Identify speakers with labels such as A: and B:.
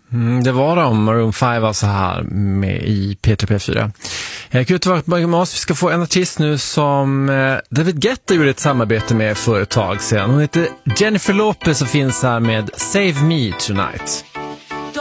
A: Det var de, Maroon 5 var så här med i P3P4. Kul att vara med oss. Vi ska få en artist nu som David Guetta gjorde ett samarbete med för ett tag sedan. Hon heter Jennifer Lopez och finns här med Save Me Tonight.